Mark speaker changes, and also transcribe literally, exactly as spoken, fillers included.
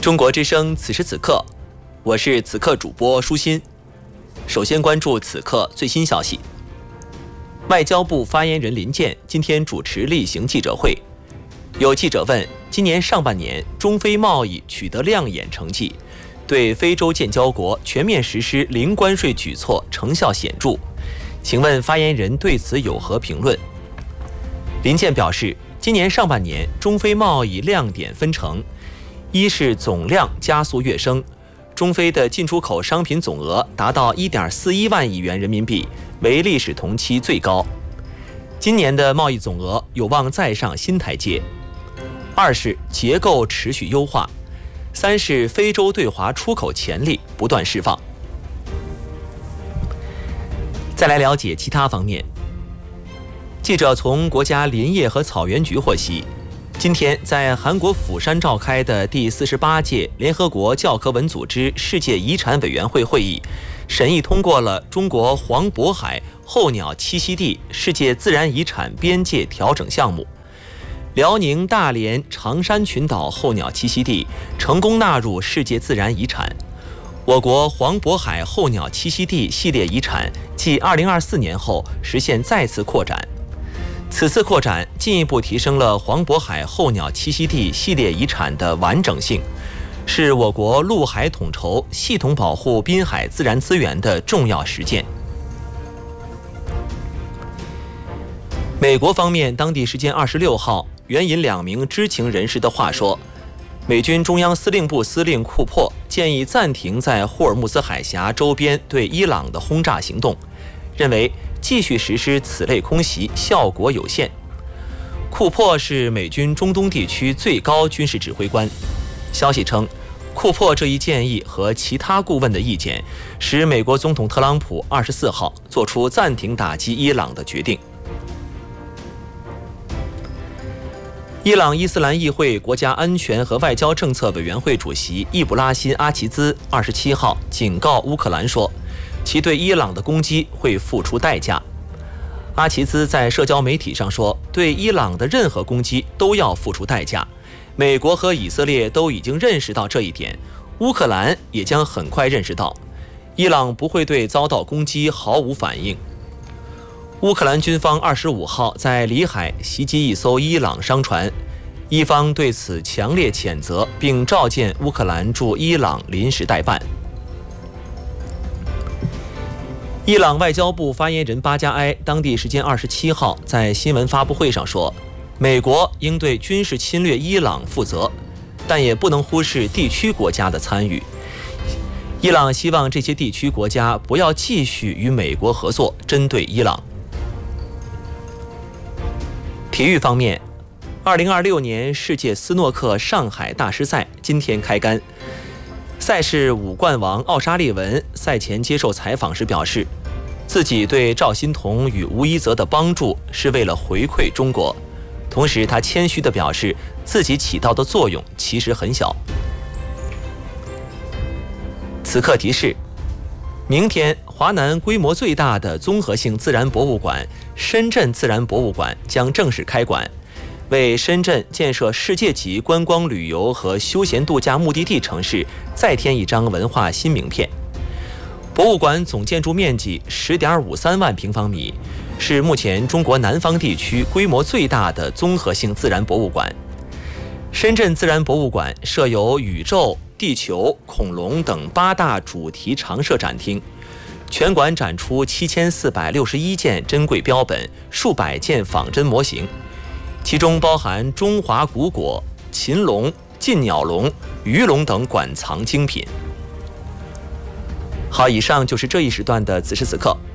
Speaker 1: 中国之声，此时此刻，我是此刻主播舒心。首先关注此刻最新消息。外交部发言人林健今天主持例行记者会，有记者问：今年上半年中非贸易取得亮眼成绩，对非洲建交国全面实施零关税举措成效显著，请问发言人对此有何评论？林健表示，今年上半年中非贸易亮点分成，一是总量加速跃升，中非的进出口商品总额达到 一点四一万亿元人民币，为历史同期最高。今年的贸易总额有望再上新台阶。二是结构持续优化，三是非洲对华出口潜力不断释放。再来了解其他方面。记者从国家林业和草原局获悉，今天在韩国釜山召开的第四十八届联合国教科文组织世界遗产委员会会议，审议通过了中国黄渤海候鸟栖息地世界自然遗产边界调整项目。辽宁大连长山群岛候鸟栖息地成功纳入世界自然遗产。我国黄渤海候鸟栖息地系列遗产继二零二四年后实现再次扩展。此次扩展进一步提升了黄渤海候鸟栖息地系列遗产的完整性，是我国陆海统筹系统保护滨海自然资源的重要实践。美国方面当地时间二十六号援引两名知情人士的话说，美军中央司令部司令库珀建议暂停在霍尔木兹海峡周边对伊朗的轰炸行动，认为继续实施此类空袭效果有限。库珀是美军中东地区最高军事指挥官。消息称，库珀这一建议和其他顾问的意见，使美国总统特朗普二十四号做出暂停打击伊朗的决定。伊朗伊斯兰议会国家安全和外交政策委员会主席易卜拉欣·阿齐兹二十七号警告乌克兰说，其对伊朗的攻击会付出代价。阿齐兹在社交媒体上说，对伊朗的任何攻击都要付出代价，美国和以色列都已经认识到这一点，乌克兰也将很快认识到，伊朗不会对遭到攻击毫无反应。乌克兰军方二十五号在里海袭击一艘伊朗商船，伊方对此强烈谴责，并召见乌克兰驻伊朗临时代办。伊朗外交部发言人巴加埃当地时间二十七号在新闻发布会上说，美国应对军事侵略伊朗负责，但也不能忽视地区国家的参与。伊朗希望这些地区国家不要继续与美国合作针对伊朗。体育方面，二零二六年世界斯诺克上海大师赛今天开杆。赛事五冠王奥沙利文赛前接受采访时表示，自己对赵心童与吴一泽的帮助是为了回馈中国，同时他谦虚地表示自己起到的作用其实很小。此刻提示，明天华南规模最大的综合性自然博物馆深圳自然博物馆将正式开馆，为深圳建设世界级观光旅游和休闲度假目的地城市再添一张文化新名片。博物馆总建筑面积 十点五三万平方米，是目前中国南方地区规模最大的综合性自然博物馆。深圳自然博物馆设有宇宙、地球、恐龙等八大主题常设展厅，全馆展出七千四百六十一件珍贵标本，数百件仿真模型，其中包含中华古果、禽龙、近鸟龙、鱼龙等馆藏精品。好，以上就是这一时段的此时此刻，